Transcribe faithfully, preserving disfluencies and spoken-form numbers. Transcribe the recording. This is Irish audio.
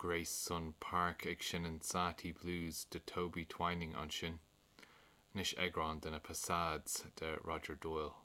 Grace Sun Park ag sin an Satie Blues de Toby Twining an sin. Nis eagran den a Passades de Roger Doyle.